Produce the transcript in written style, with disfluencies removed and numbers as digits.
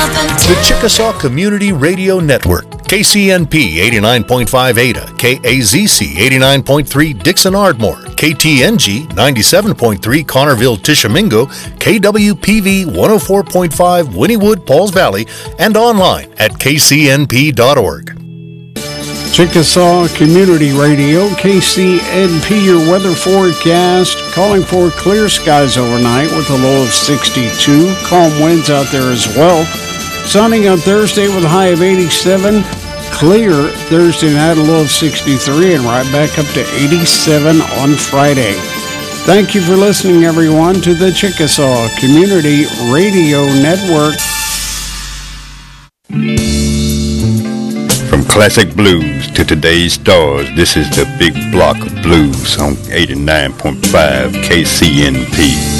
The Chickasaw Community Radio Network, KCNP 89.5 Ada, KAZC 89.3 Dixon Ardmore, KTNG 97.3 Connerville Tishomingo, KWPV 104.5 Wynnewood Pauls Valley, and online at kcnp.org. Chickasaw Community Radio, KCNP, your weather forecast, calling for clear skies overnight with a low of 62. Calm winds out there as well. Sunny on Thursday with a high of 87. Clear Thursday night, a low of 63, and right back up to 87 on Friday. Thank you for listening, everyone, to the Chickasaw Community Radio Network. From classic blues to today's stars, this is the Big Block of Blues on 89.5 KCNP.